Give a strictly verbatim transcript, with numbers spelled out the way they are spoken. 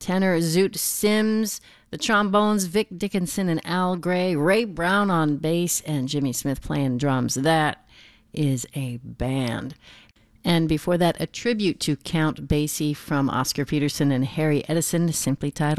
tenor Zoot Sims, the trombones Vic Dickinson and Al Gray, Ray Brown on bass, and Jimmy Smith playing drums. That is a band. And before that, a tribute to Count Basie from Oscar Peterson and Harry Edison, simply titled